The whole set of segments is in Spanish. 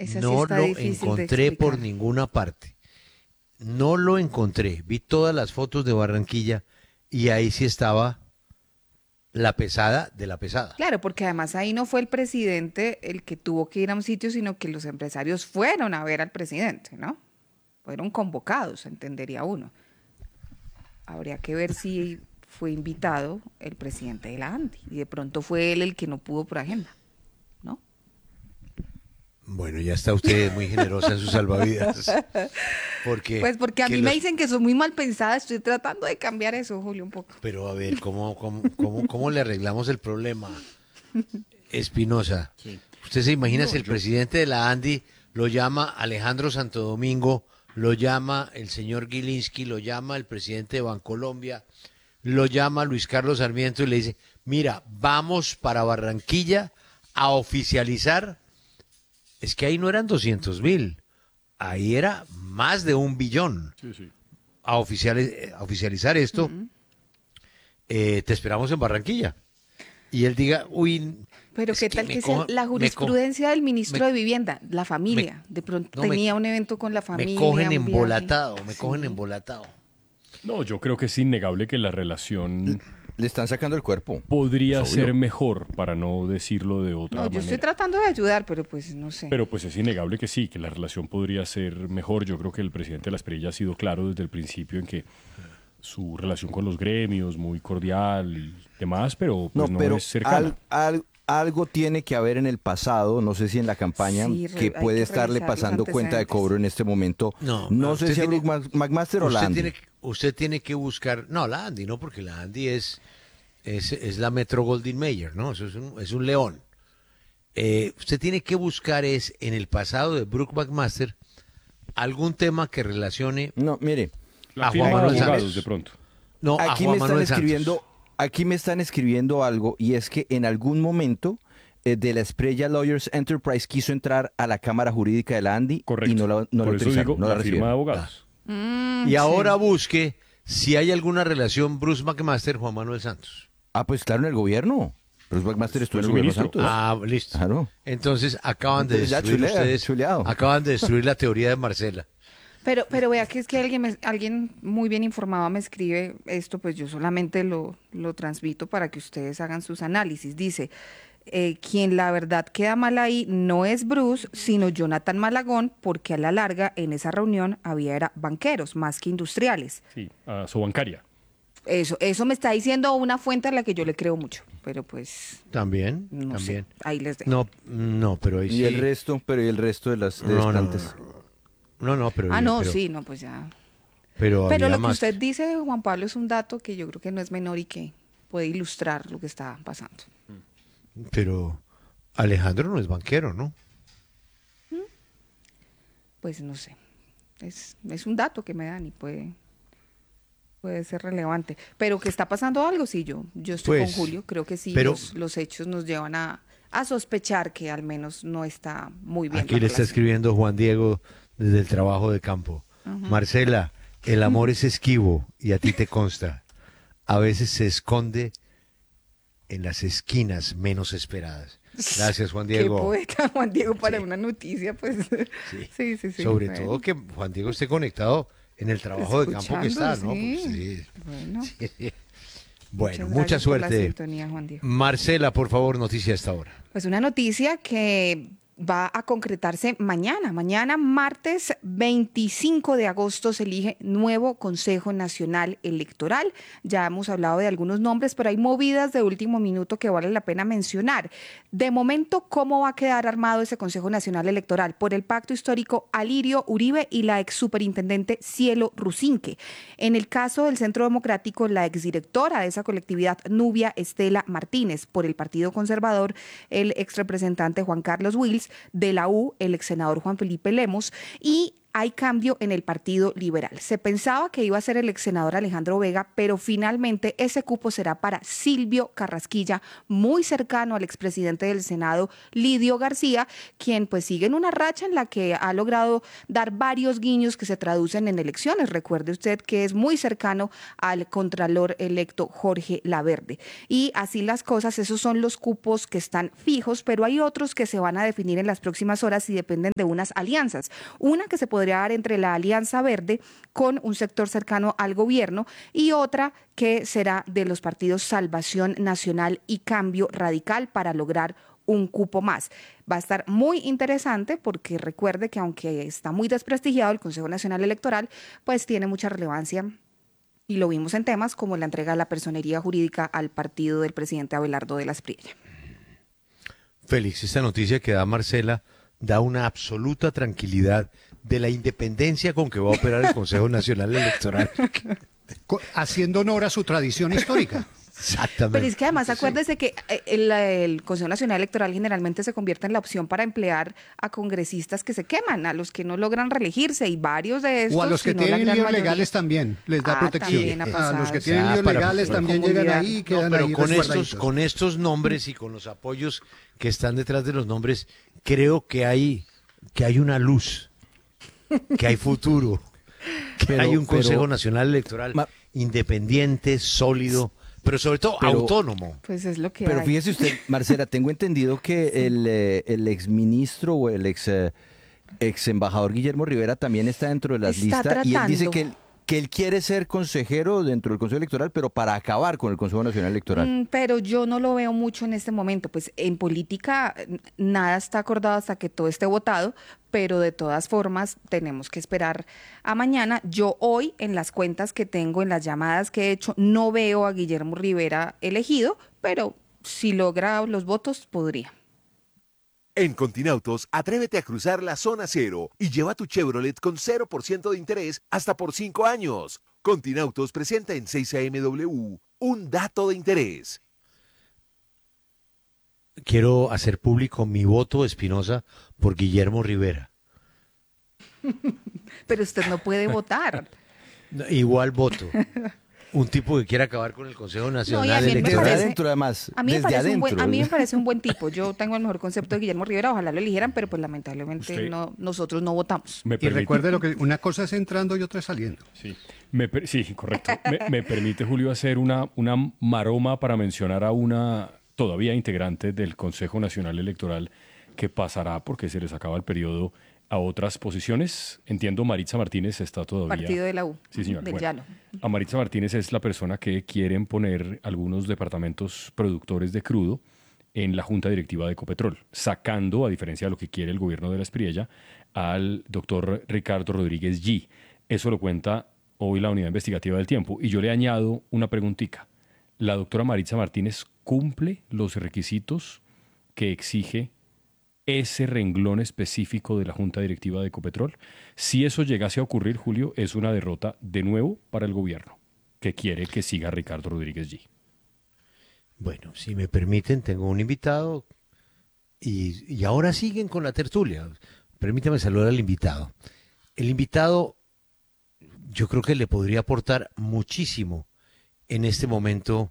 Esa sí No está lo difícil de encontré por explicar. ninguna parte. No lo encontré. Vi todas las fotos de Barranquilla y ahí sí estaba la pesada de la pesada. Claro, porque además ahí no fue el presidente el que tuvo que ir a un sitio, sino que los empresarios fueron a ver al presidente, ¿no? Fueron convocados, entendería uno. Habría que ver si fue invitado el presidente de la ANDI y de pronto fue él el que no pudo por agenda, ¿no? Bueno, ya está usted muy generosa en sus salvavidas. Porque Pues porque a que mí me los dicen que soy muy mal pensada, estoy tratando de cambiar eso, Julio, un poco. pero a ver, ¿cómo le arreglamos el problema? Espinosa, Sí. usted se imagina No, si el yo, presidente de la ANDI lo llama Alejandro Santo Domingo, lo llama el señor Gilinski, lo llama el presidente de Bancolombia, lo llama Luis Carlos Sarmiento y le dice, mira, vamos para Barranquilla a oficializar, es que ahí no eran 200.000, ahí era más de 1 billón, sí, sí. a oficializar esto, te esperamos en Barranquilla. Y él diga, uy, Pero es qué que tal me que sea cojo- la me co- jurisprudencia del ministro me- de Vivienda, la me- familia, de pronto no, me, tenía un evento con la me familia, cogen un viaje. embolatado, me cogen Sí. embolatado. No, yo creo que es innegable que la relación Le están sacando el cuerpo. podría Es obvio. ser mejor, para no decirlo de otra No, yo estoy manera. tratando de ayudar, pero pues no sé. Pero pues es innegable que sí, que la relación podría ser mejor. Yo creo que el presidente de la Espriella ha sido claro desde el principio en que su relación con los gremios, muy cordial y demás, pero pues no, pero es cercana. algo tiene que haber en el pasado, no sé si en la campaña, Sí, que hay puede que estarle revisar los pasando cuenta de antecedentes. cobro en este momento. No, No usted sé si a tiene- Brook McMaster o la Andy. Usted tiene que buscar, no, la Andy, no, porque la Andy es la Metro Goldwyn Mayer, ¿no? Eso es un león. Usted tiene que buscar es en el pasado de Brook McMaster algún tema que relacione No, mire, La a firma Juan de Manuel abogados, Santos. de pronto. No, a aquí Juan me están Manuel Santos. escribiendo, aquí me están escribiendo algo y es que en algún momento de la Espriella Lawyers Enterprise quiso entrar a la Cámara Jurídica de la Andy Correcto. y no la Por eso autorizaron, digo, no la la firma de recibieron. abogados. Y ahora busque si hay alguna relación Bruce McMaster Juan Manuel Santos. Ah, pues claro, en el gobierno. Bruce McMaster estuvo en Fue el su gobierno ministro. Santos. Ah, listo. Claro. Entonces acaban de Entonces ya destruir chulea, ustedes, chuleado. acaban de destruir la teoría de Marcela. Pero vea que es que alguien muy bien informado me escribe esto, pues yo solamente lo transmito para que ustedes hagan sus análisis. Dice, quien la verdad queda mal ahí no es Bruce, sino Jonathan Malagón, porque a la larga en esa reunión había era banqueros más que industriales. Sí, a su bancaria. Eso me está diciendo una fuente a la que yo le creo mucho, pero pues También, no también. sé, ahí les dejo. No, pero ahí Y sí. el resto, pero y el resto de las No, no, destantes. no, pero. Ah, no, pero- sí, no, pues ya. Pero, Pero había lo que más. usted dice, Juan Pablo, es un dato que yo creo que no es menor y que puede ilustrar lo que está pasando. Pero Alejandro no es banquero, ¿no? Pues no sé. Es un dato que me dan y puede ser relevante. Pero que está pasando algo, sí, yo estoy Pues, con Julio. Creo que sí, pero- los hechos nos llevan a sospechar que al menos no está muy bien. Aquí la le está relación. escribiendo Juan Diego desde el trabajo de campo. Marcela, el amor es esquivo y a ti te consta. A veces se esconde en las esquinas menos esperadas. Gracias, Juan Diego. Qué poeta, Juan Diego, para Sí. una noticia, pues. Sí, sí, sí. Sobre bueno. todo que Juan Diego esté conectado en el trabajo de campo que está, ¿no? Escuchando, Pues sí. sí. Bueno, Bueno, muchas mucha gracias por la suerte. sintonía, Juan Diego. Marcela, por favor, noticia hasta ahora. Pues una noticia que va a concretarse mañana. Mañana, martes 25 de agosto, se elige nuevo Consejo Nacional Electoral. Ya hemos hablado de algunos nombres, pero hay movidas de último minuto que vale la pena mencionar. De momento, ¿cómo va a quedar armado ese Consejo Nacional Electoral? Por el pacto histórico Alirio Uribe y la ex superintendente Cielo Rusinque. En el caso del Centro Democrático, la exdirectora de esa colectividad, Nubia Estela Martínez. Por el Partido Conservador, el ex representante Juan Carlos Wills. De la U, el ex senador Juan Felipe Lemos. Y hay cambio en el Partido Liberal. Se pensaba que iba a ser el ex senador Alejandro Vega, pero finalmente ese cupo será para Silvio Carrasquilla, muy cercano al expresidente del Senado, Lidio García, quien pues sigue en una racha en la que ha logrado dar varios guiños que se traducen en elecciones. Recuerde usted que es muy cercano al contralor electo Jorge Laverde. Y así las cosas, esos son los cupos que están fijos, pero hay otros que se van a definir en las próximas horas y dependen de unas alianzas. Una que se podría dar entre la Alianza Verde con un sector cercano al gobierno y otra que será de los partidos Salvación Nacional y Cambio Radical para lograr un cupo más. Va a estar muy interesante porque recuerde que aunque está muy desprestigiado el Consejo Nacional Electoral, pues tiene mucha relevancia y lo vimos en temas como la entrega de la personería jurídica al partido del presidente Abelardo de la Espriella. Félix, esta noticia que da Marcela da una absoluta tranquilidad de la independencia con que va a operar el Consejo Nacional Electoral. Haciendo honor a su tradición histórica. Exactamente. Pero es que además acuérdese que el Consejo Nacional Electoral generalmente se convierte en la opción para emplear a congresistas que se queman, a los que no logran reelegirse y varios de estos. O a los que si no la tienen gran líos mayoría. legales también, les da protección. También ha A pasado, los que sí. tienen líos para- legales para también comunidad. llegan ahí y No, quedan pero ahí con resguardaditos. con estos nombres y con los apoyos que están detrás de los nombres, creo que hay una luz, que hay futuro, que Pero- hay un pero- Consejo Nacional Electoral Ma- independiente, sólido, pero sobre todo Pero- autónomo. Pues es lo que Pero hay. fíjese usted, Marcela, tengo entendido que el exministro o el ex embajador Guillermo Rivera también está dentro de las Está listas y él dice tratando. que él quiere ser consejero dentro del Consejo Electoral, pero para acabar con el Consejo Nacional Electoral. Pero yo no lo veo mucho en este momento. Pues en política nada está acordado hasta que todo esté votado, pero de todas formas tenemos que esperar a mañana. Yo hoy en las cuentas que tengo, en las llamadas que he hecho, no veo a Guillermo Rivera elegido, pero si logra los votos, podría. En Continautos, atrévete a cruzar la zona cero y lleva tu Chevrolet con 0% de interés hasta por 5 años. Continautos presenta en 6 AM un dato de interés. Quiero hacer público mi voto, Espinosa, por Guillermo Rivera. Pero usted no puede votar. Igual voto. Un tipo que quiere acabar con el Consejo No, y a Nacional mí me Desde Electoral. parece- adentro, además. A mí, me desde parece un adentro. buen, a mí me parece un buen tipo. Yo tengo el mejor concepto de Guillermo Rivera. Ojalá lo eligieran, pero pues lamentablemente Usted- no, nosotros no votamos. Me Y permite- recuerde lo que una cosa es entrando y otra es saliendo. Sí, sí, correcto. Me permite, Julio, hacer una maroma para mencionar a una todavía integrante del Consejo Nacional Electoral que pasará, porque se les acaba el periodo, a otras posiciones. Entiendo, Maritza Martínez está todavía... Partido de la U. Sí, señor. Del Bueno, Llano. a Maritza Martínez es la persona que quieren poner algunos departamentos productores de crudo en la Junta Directiva de Ecopetrol, sacando, a diferencia de lo que quiere el gobierno de la Espriella, al doctor Ricardo Rodríguez G. Eso lo cuenta hoy la Unidad Investigativa del Tiempo. Y yo le añado una preguntita. ¿La doctora Maritza Martínez cumple los requisitos que exige ese renglón específico de la Junta Directiva de Ecopetrol? Si eso llegase a ocurrir, Julio, es una derrota de nuevo para el gobierno, que quiere que siga Ricardo Rodríguez G. Bueno, si me permiten, tengo un invitado y ahora siguen con la tertulia. Permítame saludar al invitado. El invitado yo creo que le podría aportar muchísimo en este momento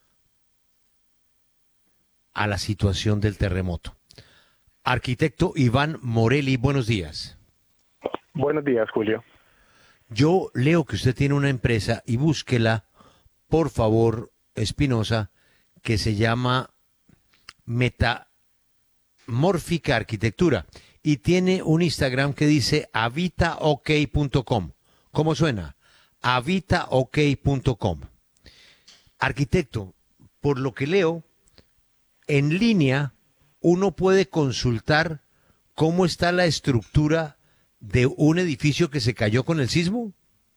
a la situación del terremoto. Arquitecto Iván Morelli, buenos días. Buenos días, Julio. Yo leo que usted tiene una empresa y búsquela, por favor, Espinosa, que se llama Metamórfica Arquitectura y tiene un Instagram que dice habitaok.com. ¿Cómo suena? habitaok.com. Arquitecto, por lo que leo, en línea uno puede consultar cómo está la estructura de un edificio que se cayó con el sismo.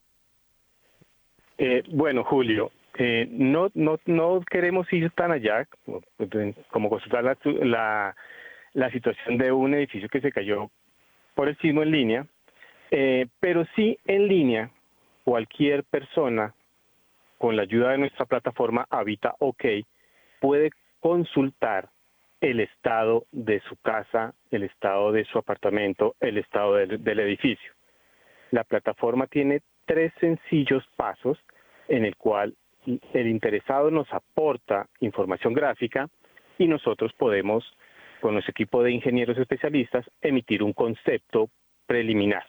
Bueno, Julio, no queremos ir tan allá como consultar la situación de un edificio que se cayó por el sismo en línea, pero sí en línea cualquier persona con la ayuda de nuestra plataforma Habita OK puede consultar el estado de su casa, el estado de su apartamento, el estado del edificio. La plataforma tiene 3 sencillos pasos en el cual el interesado nos aporta información gráfica y nosotros podemos, con nuestro equipo de ingenieros especialistas, emitir un concepto preliminar.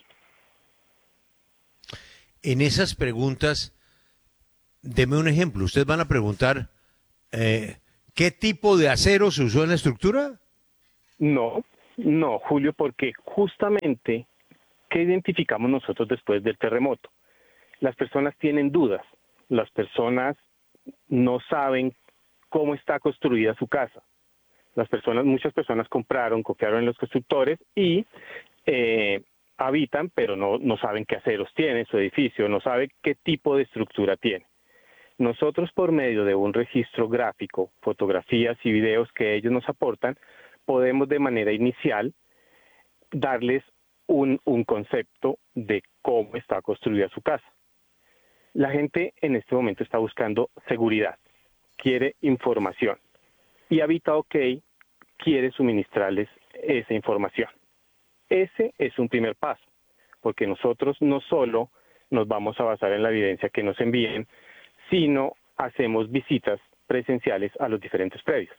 En esas preguntas, deme un ejemplo. Ustedes van a preguntar, ¿qué tipo de acero se usó en la estructura? No, Julio, porque justamente, ¿qué identificamos nosotros después del terremoto? Las personas tienen dudas, las personas no saben cómo está construida su casa. Muchas personas confiaron en los constructores y habitan, pero no saben qué aceros tiene su edificio, no saben qué tipo de estructura tiene. Nosotros, por medio de un registro gráfico, fotografías y videos que ellos nos aportan, podemos de manera inicial darles un concepto de cómo está construida su casa. La gente en este momento está buscando seguridad, quiere información y Habita OK quiere suministrarles esa información. Ese es un primer paso, porque nosotros no solo nos vamos a basar en la evidencia que nos envíen, sino hacemos visitas presenciales a los diferentes predios.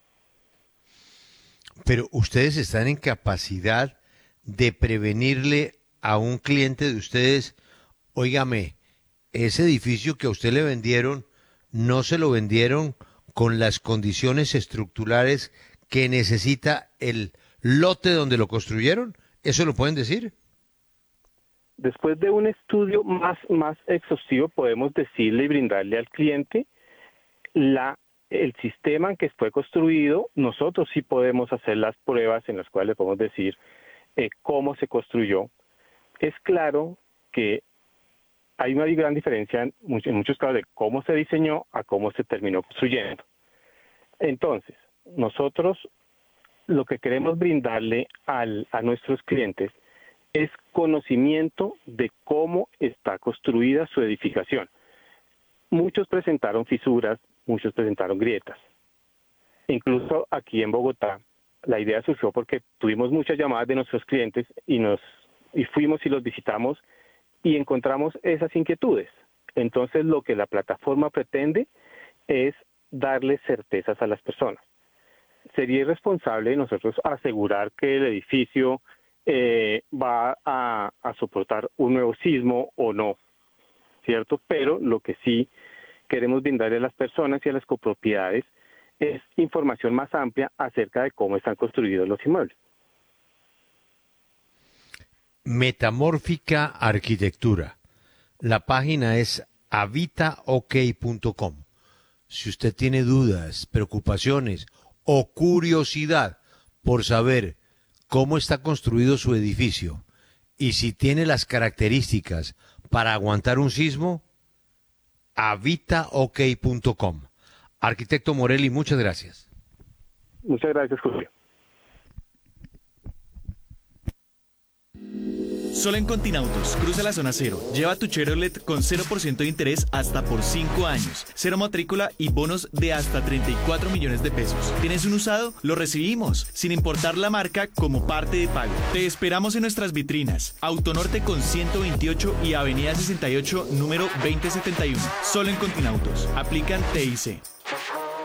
Pero ustedes están en capacidad de prevenirle a un cliente de ustedes, óigame, ese edificio que a usted le vendieron, no se lo vendieron con las condiciones estructurales que necesita el lote donde lo construyeron. ¿Eso lo pueden decir? Después de un estudio más exhaustivo, podemos decirle y brindarle al cliente el sistema en que fue construido. Nosotros sí podemos hacer las pruebas en las cuales le podemos decir cómo se construyó. Es claro que hay una gran diferencia en muchos casos de cómo se diseñó a cómo se terminó construyendo. Entonces, nosotros lo que queremos brindarle a nuestros clientes es conocimiento de cómo está construida su edificación. Muchos presentaron fisuras, muchos presentaron grietas. Incluso aquí en Bogotá, la idea surgió porque tuvimos muchas llamadas de nuestros clientes y fuimos y los visitamos y encontramos esas inquietudes. Entonces, lo que la plataforma pretende es darle certezas a las personas. Sería irresponsable nosotros asegurar que el edificio va a soportar un nuevo sismo o no, ¿cierto? Pero lo que sí queremos brindarle a las personas y a las copropiedades es información más amplia acerca de cómo están construidos los inmuebles. Metamórfica Arquitectura. La página es habitaok.com. Si usted tiene dudas, preocupaciones o curiosidad por saber cómo está construido su edificio y si tiene las características para aguantar un sismo, habitaok.com. Arquitecto Morelli, muchas gracias. Muchas gracias, Julio. Solo en Continautos, cruza la zona cero. Lleva tu Chevrolet con 0% de interés hasta por 5 años. Cero matrícula y bonos de hasta 34 millones de pesos. ¿Tienes un usado? Lo recibimos, sin importar la marca, como parte de pago. Te esperamos en nuestras vitrinas. Autonorte con 128 y Avenida 68, número 2071. Solo en Continautos. Aplican TIC.